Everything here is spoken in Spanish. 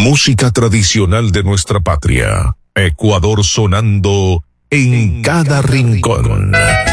Música tradicional de nuestra patria. Ecuador sonando en cada rincón.